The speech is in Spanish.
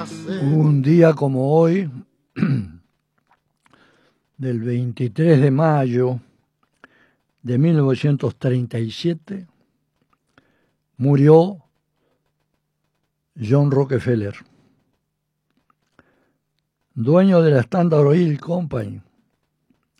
Un día como hoy, del 23 de mayo de 1937, murió John Rockefeller, dueño de la Standard Oil Company,